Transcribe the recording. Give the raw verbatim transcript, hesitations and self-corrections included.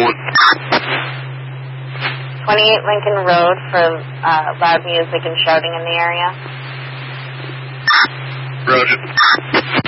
twenty-eight Lincoln Road for uh, loud music and shouting in the area. Roger.